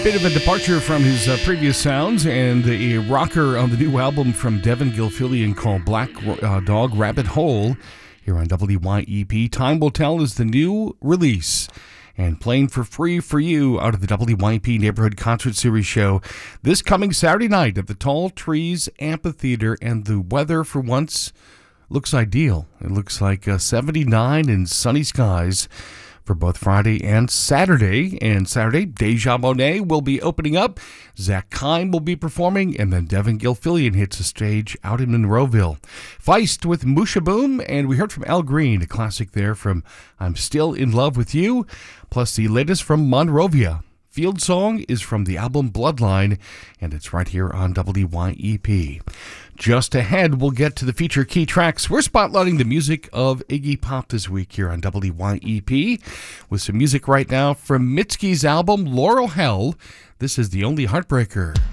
Bit of a departure from his previous sounds, and a rocker on the new album from Devin Gilfillian called Black Dog Rabbit Hole here on WYEP. Time Will Tell is the new release, and playing for free for you out of the WYEP Neighborhood Concert Series show this coming Saturday night at the Tall Trees Amphitheater, and the weather for once looks ideal. It looks like 79 and sunny skies for both Friday and Saturday. And Saturday, Deja Monet will be opening up, Zach Kime will be performing, and then Devin Gilfillian hits the stage out in Monroeville. Feist with Musha Boom, and we heard from Al Green, a classic there from I'm Still in Love with You, plus the latest from Monrovia. Field Song is from the album Bloodline, and it's right here on WYEP. Just ahead, we'll get to the feature key tracks. We're spotlighting the music of Iggy Pop this week here on WYEP with some music right now from Mitski's album Laurel Hell. This is The Only Heartbreaker.